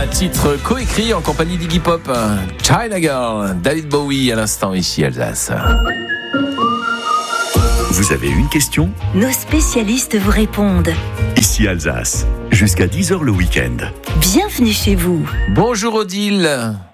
titre coécrit en compagnie d'Iggy Pop. China Girl, David Bowie à l'instant ici Alsace. Vous avez une question ? Nos spécialistes vous répondent. Ici Alsace, jusqu'à 10h le week-end. Bienvenue chez vous. Bonjour Odile.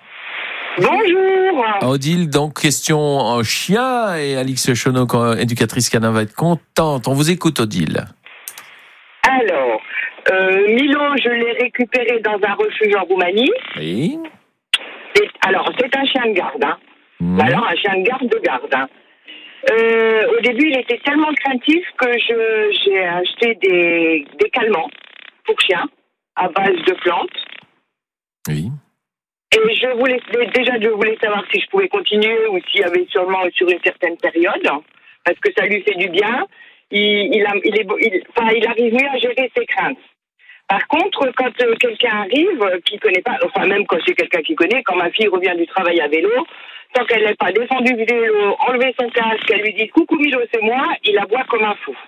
Bonjour. Odile, donc question chien et Alix Chonot, éducatrice canin, va être contente. On vous écoute Odile. Alors, Milo, je l'ai récupéré dans un refuge en Roumanie. Oui. Alors, c'est un chien de garde. Hein. Alors, un chien de garde. Hein. Au début, il était tellement craintif que j'ai acheté des calmants pour chiens à base de plantes. Oui. Et je voulais savoir si je pouvais continuer ou s'il y avait sûrement sur une certaine période, parce que ça lui fait du bien. Il arrive mieux à gérer ses craintes. Par contre, quand quelqu'un arrive qui connaît pas, enfin même quand c'est quelqu'un qui connaît, quand ma fille revient du travail à vélo, tant qu'elle n'est pas descendue du vélo, enlevé son casque, qu'elle lui dit coucou Milo, c'est moi, il aboie comme un fou.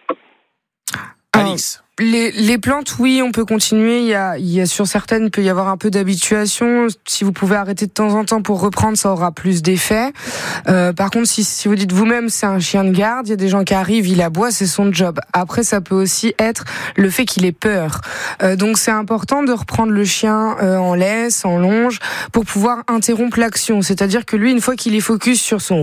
Alix. Les plantes, oui, on peut continuer. Il y a sur certaines, il peut y avoir un peu d'habituation. Si vous pouvez arrêter de temps en temps pour reprendre, ça aura plus d'effet. Par contre, si vous dites vous-même c'est un chien de garde, il y a des gens qui arrivent, il aboie, c'est son job. Après, ça peut aussi être le fait qu'il ait peur. Donc c'est important de reprendre le chien en laisse, en longe, pour pouvoir interrompre l'action. C'est-à-dire que lui, une fois qu'il est focus sur son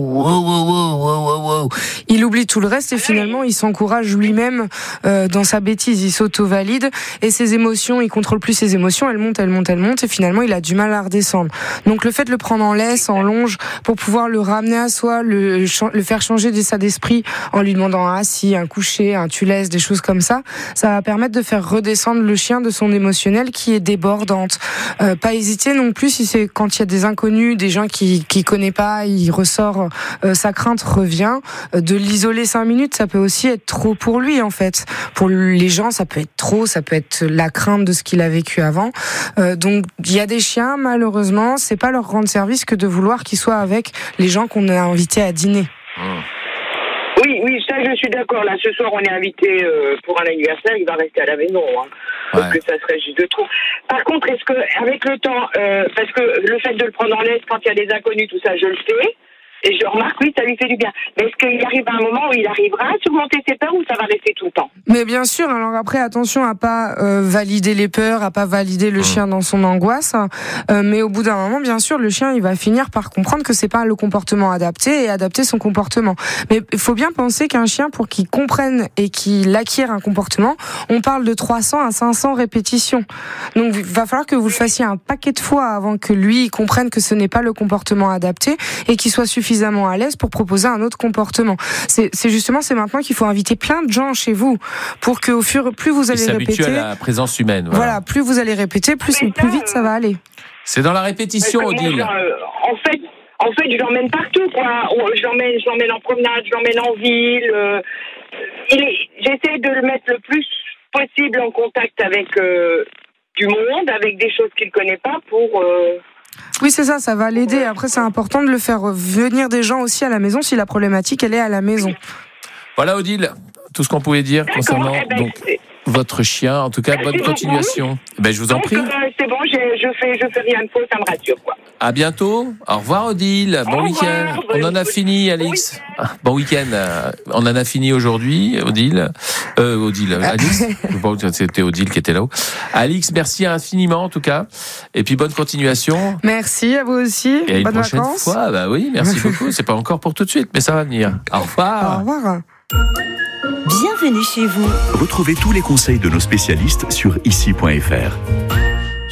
wow, il oublie tout le reste et finalement il s'encourage lui-même dans sa bêtise. Il s'auto-valide et ses émotions, il contrôle plus ses émotions, elles montent et finalement il a du mal à redescendre. Donc le fait de le prendre en laisse, en longe, pour pouvoir le ramener à soi, le faire changer d'état d'esprit en lui demandant un assis, un coucher, un tu laisses, des choses comme ça va permettre de faire redescendre le chien de son émotionnel qui est débordante. Pas hésiter non plus si c'est quand il y a des inconnus, des gens qui connaît pas, il ressort, sa crainte revient, de l'isoler 5 minutes, ça peut aussi être trop pour lui en fait. Pour les gens, ça peut être trop, ça peut être la crainte de ce qu'il a vécu avant. Donc, il y a des chiens, malheureusement, c'est pas leur rendre service que de vouloir qu'ils soient avec les gens qu'on a invités à dîner. Oui, ça, je suis d'accord. Là, ce soir, on est invité pour un anniversaire, il va rester à la maison. Hein, parce que ça serait juste de trop. Par contre, est-ce que, avec le temps, parce que le fait de le prendre en laisse quand il y a des inconnus, tout ça, je le fais. Et je remarque, oui, ça lui fait du bien. Mais est-ce qu'il arrive à un moment où il arrivera à surmonter ses peurs ou ça va rester tout le temps ? Mais bien sûr, alors après, attention à pas valider les peurs, à pas valider le chien dans son angoisse. Mais au bout d'un moment, bien sûr, le chien, il va finir par comprendre que c'est pas le comportement adapté et adapter son comportement. Mais il faut bien penser qu'un chien, pour qu'il comprenne et qu'il acquiert un comportement, on parle de 300 à 500 répétitions. Donc, il va falloir que vous le fassiez un paquet de fois avant que lui, il comprenne que ce n'est pas le comportement adapté et qu'il soit suffisamment à l'aise pour proposer un autre comportement. C'est maintenant qu'il faut inviter plein de gens chez vous pour que plus vous allez répéter, à la présence humaine. Voilà, plus vous allez répéter, plus vite ça va aller. C'est dans la répétition, Odile. En fait, je l'emmène partout, quoi. Je l'emmène en promenade, je l'emmène en ville. J'essaie de le mettre le plus possible en contact avec du monde, avec des choses qu'il ne connaît pas pour... Oui, c'est ça va l'aider. Après, c'est important de le faire venir des gens aussi à la maison si la problématique, elle est à la maison. Voilà, Odile, tout ce qu'on pouvait dire concernant votre chien. En tout cas, bonne continuation. Je vous en prie. C'est bon, je fais rien de faux, ça me rassure, quoi. À bientôt. Au revoir, Odile. Bon week-end. On en a fini, Alix. Bon week-end. On en a fini aujourd'hui, Odile. Alix. C'était Odile qui était là-haut. Alix, merci infiniment, en tout cas. Et puis, bonne continuation. Merci à vous aussi. Et bonne une prochaine vacances. fois. Oui, merci beaucoup. C'est pas encore pour tout de suite, mais ça va venir. Au revoir. Au revoir. Bienvenue chez vous. Retrouvez tous les conseils de nos spécialistes sur ici.fr.